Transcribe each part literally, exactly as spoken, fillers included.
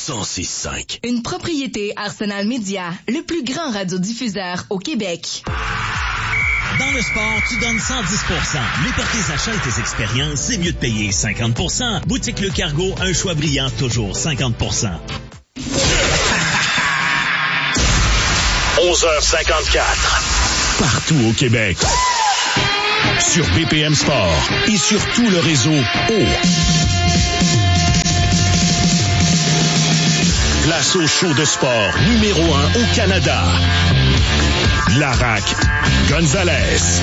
cent six cinq. Une propriété Arsenal Média, le plus grand radiodiffuseur au Québec. Dans le sport, tu donnes cent dix pour cent. Mais pour tes achats et tes expériences, c'est mieux de payer cinquante pour cent. Boutique Le Cargo, un choix brillant, toujours cinquante pour cent. onze heures cinquante-quatre. Partout au Québec. Sur B P M Sport et sur tout le réseau O. Place au show de sport numéro un au Canada. Larac Gonzalez.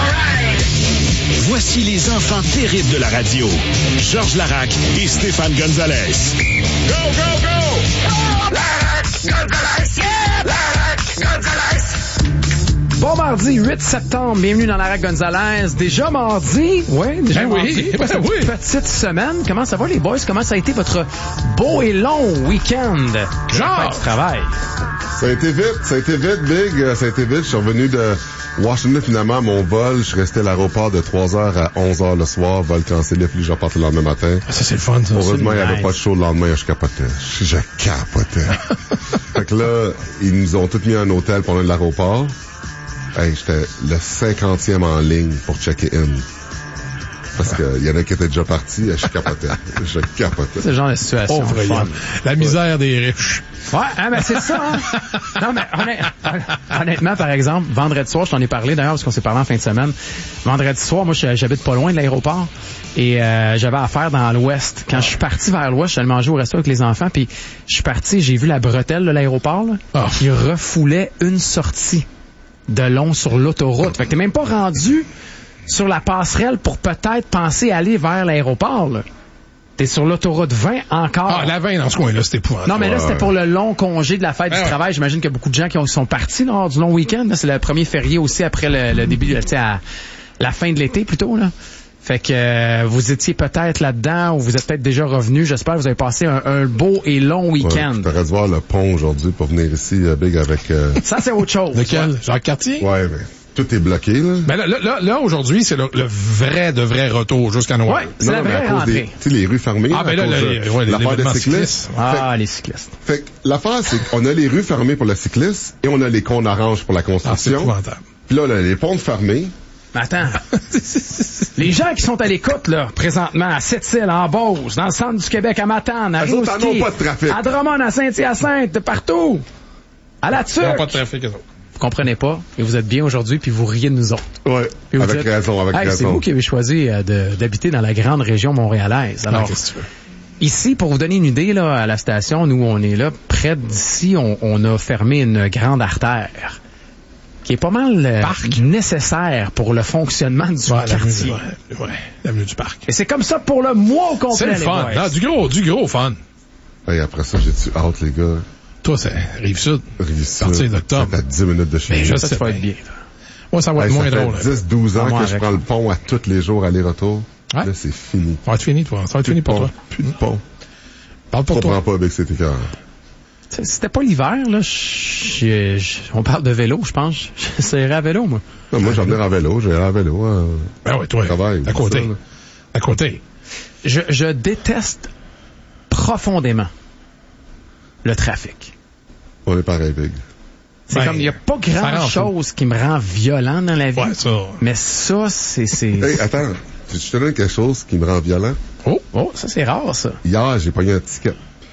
Voici les enfants terribles de la radio. Georges Larac et Stéphane Gonzalez. Go, go, go! Oh, Larac Gonzalez! Yeah! Larac Gonzalez! Bon mardi, huit septembre, bienvenue dans Larac Gonzalez. Déjà mardi? Oui, déjà ben mardi. Oui, ben Petite, oui. petite semaine. Comment ça va les boys? Comment ça a été votre beau et long week-end? Genre! Du travail. Ça a été vite, ça a été vite, Big. Ça a été vite. Je suis revenu de Washington finalement à mon vol. Je suis resté à l'aéroport de trois heures à onze heures le soir. Vol cancellé, puis je reparte le lendemain matin. Ça, c'est le fun, ça. Heureusement, il n'y nice. avait pas de show le lendemain. Je capotais. Je, je capotais. Fait que là, ils nous ont tous mis à un hôtel pendant l'aéroport. Hey, j'étais le cinquantième en ligne pour checker in. Parce qu'il y en a qui étaient déjà partis, je capotais. Je capotais. C'est le genre de situation. Pauvre fun. Yann. La misère des riches. Ouais, hein, mais c'est ça, hein? Non, mais honnêt, honnêtement, par exemple, vendredi soir, je t'en ai parlé d'ailleurs, parce qu'on s'est parlé en fin de semaine. Vendredi soir, moi, j'habite pas loin de l'aéroport. Et euh, j'avais affaire dans l'ouest. Quand je suis parti vers l'ouest, je suis allé manger au resto avec les enfants, puis je suis parti, j'ai vu la bretelle de l'aéroport, là, oh. qui refoulait une sortie de long sur l'autoroute. Fait que t'es même pas rendu sur la passerelle pour peut-être penser aller vers l'aéroport, là. T'es sur l'autoroute vingt encore. Ah, la vingt dans ce coin-là, c'était épouvantable. Non, mais là, c'était pour le long congé de la fête ouais, du ouais. travail. J'imagine qu'il y a beaucoup de gens qui ont, sont partis lors du long week-end. Là, c'est le premier férié aussi après le, le début, tu sais, à la fin de l'été plutôt, là. Fait que euh, vous étiez peut-être là-dedans ou vous êtes peut-être déjà revenu. J'espère que vous avez passé un, un beau et long week-end. Ouais, t'aurais dû voir le pont aujourd'hui pour venir ici, euh, Big, avec... Euh... Ça, c'est autre chose. Lequel? Ouais. Jacques Cartier? Ouais, mais tout est bloqué, là. Ben là, là, là, là aujourd'hui, c'est le, le vrai de vrai retour jusqu'à Noël. Ouais, c'est non, la mais vraie à cause rentrée. des, tu sais, les rues fermées. Ah, ben là, à cause là, de les- ouais, l'affaire l'événement des cyclistes. cycliste. Ah, Fait, les cyclistes. fait que l'affaire, c'est qu'on a les rues fermées pour le cycliste et on a les cônes oranges pour la Ah, c'est construction. épouvantable. Puis là, là, les ponts fermés. Mais attends. Les gens qui sont à l'écoute, là, présentement, à Sept-Îles, en Beauce, dans le centre du Québec, à Matane, à Eux autres, en Rimouski, ont pas de trafic. à Drummond, à Saint-Hyacinthe, de partout. À la Ils Tuque. n'ont pas de trafic, eux autres. Vous comprenez pas, et vous êtes bien aujourd'hui, puis vous riez de nous autres. Ouais. Puis vous Avec dites, raison, avec hey, raison. c'est vous qui avez choisi euh, de- d'habiter dans la grande région montréalaise. Alors, Ah, qu'est-ce que tu veux? ici, pour vous donner une idée, là, à la station, nous, on est là, près d'ici, on, on a fermé une grande artère qui est pas mal euh, nécessaire pour le fonctionnement du Ouais, quartier. l'avenue, ouais, ouais, l'avenue du parc. Et c'est comme ça pour le mois au complet, C'est le les fun. boys. Non, du gros, du gros fun. Et après ça, j'ai-tu hâte, les gars. Toi, c'est Rive-Sud. Rive-Sud. Partir d'octobre. C'est à dix minutes de chez Ben, nous. je Ça, sais ça va bien. être bien. Moi, ça va être Hey, moins ça drôle. fait dix douze ans Moi, que je avec. prends le pont à tous les jours, aller-retour. Ouais. Là, c'est fini. Ça va être fini, toi. Ça va être fini pour toi. Plus de pont. Parle Je pour toi. comprends pas avec cet écart. T'sais, C'était pas l'hiver, là. je- je- on parle de vélo, je pense. J'essaierais à vélo, moi. Non, moi, j'en venais en vélo. J'ai en vélo. Euh, Ben ouais, toi. travail. À côté. ça, là. À côté. Je, je déteste profondément le trafic. On est pareil, Big. C'est Ben, comme, il n'y a pas ça rend grand-chose qui me rend violent dans la vie. Ouais, ça. Mais ça, c'est... c'est... Hey, attends. Tu je te donne quelque chose qui me rend violent. Oh, oh, ça, c'est rare, ça. Hier, j'ai pogné un ticket.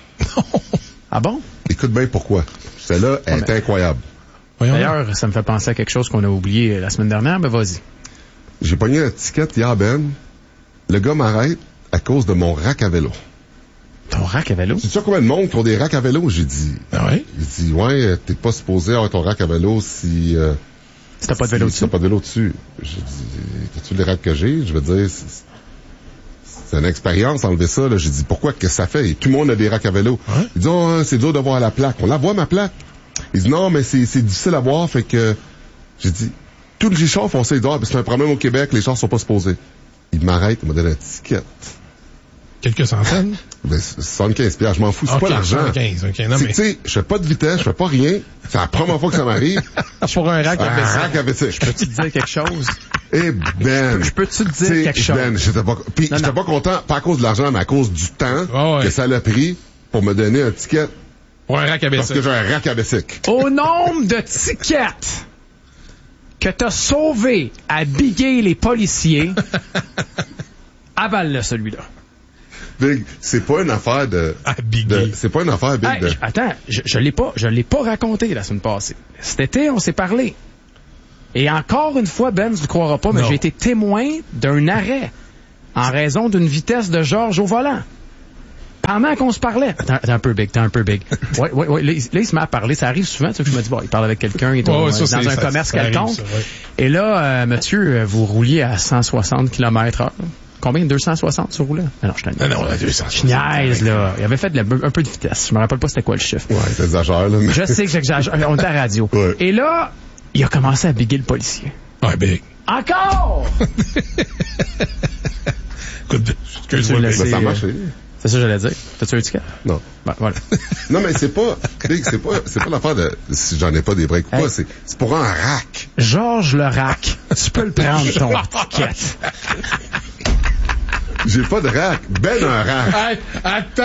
Ah bon? Écoute bien pourquoi. Celle-là Ah, est mais- incroyable. Voyons. D'ailleurs, ça me fait penser à quelque chose qu'on a oublié la semaine dernière. Ben, vas-y. J'ai pogné un ticket hier, Ben. Le gars m'arrête à cause de mon rack à vélo. Ton rack à vélo? Tu sais combien de monde qui ont des racks à vélo? J'ai dit. Ah ouais? Il dit, ouais, t'es pas supposé avoir ton rack à vélo si... Euh, Si t'as pas de vélo si dessus. t'as pas de vélo dessus. J'ai dit, t'as-tu les racks que j'ai? Je veux dire, c'est, c'est une expérience, enlever ça, là. J'ai dit, pourquoi, qu'est-ce que ça fait? Et tout le monde a des racks à vélo. Ouais. Il dit, oh, c'est dur de voir la plaque. On la voit, ma plaque. Il dit, non, mais c'est, c'est difficile à voir, fait que, j'ai dit, tous les chars font ça, ils disent, ah, ben, c'est un problème au Québec, les chars sont pas supposés. Il m'arrête, il m'a donné un ticket. Quelques centaines? Ben, soixante-quinze piastres, je m'en fous, c'est Ok, pas l'argent. soixante-quinze, ok. Non, C'est, mais- tu sais, je fais pas de vitesse, je fais pas rien. C'est la première fois que ça m'arrive. Pour un rack à Un vaisselle. rack à vaisselle. Peux-tu te dire quelque chose? Eh Ben. Je peux-tu te dire T'sais, quelque chose? Ben, j'étais pas, pis Non, j'étais non. pas content, pas à cause de l'argent, mais à cause du temps Ah ouais. que ça l'a pris. pour me donner un ticket Pour un rack à parce bicycle. que j'ai un rack à bicycle. Au nombre de tickets que t'as sauvé à biguer les policiers, avale-le, celui-là. Big, c'est pas une affaire de... À biguer. de c'est pas une affaire, Big, Hey, de... j- attends, je, je l'ai pas, je l'ai pas raconté la semaine passée. Cet été, on s'est parlé. Et encore une fois, Ben, tu ne croiras pas, mais Non. j'ai été témoin d'un arrêt en raison d'une vitesse de Georges au volant. Pendant qu'on se parlait. T'es un, t'es un peu big, t'es un peu big. Ouais, ouais, ouais. Là, il, là, il se met à parler. Ça arrive souvent, tu sais, que je me dis, bon, il parle avec quelqu'un, il est Ouais, au- ouais, ça, dans c'est- un ça- commerce ça arrive, quelconque. ça, ouais. Et là, euh, monsieur, euh, vous rouliez à cent soixante kilomètres heure. Combien? deux cent soixante tu roulais? Ah non, je t'en Ah non, à deux cent Je niaise, là. Il avait fait de la- un peu de vitesse. Je me rappelle pas c'était quoi le chiffre. Ouais, t'exagères, là. Mais... Je sais que j'exagère. On était à la radio. Ouais. Et là, il a commencé à biguer le policier. Ouais, Big. Encore! Écoute, excuse-moi, Tu l'as Big. laissé. Ben, ça a marché. C'est ça que j'allais dire. T'as-tu un ticket? Non. Ben, voilà. Non, mais c'est pas... Big, c'est pas, c'est pas l'affaire de... Si j'en ai pas des breaks ou Hey. pas, c'est, c'est pour un rack. Georges Lerac, tu peux le prendre, ton ticket. J'ai pas de rack. Ben, un rack. Hey, attends.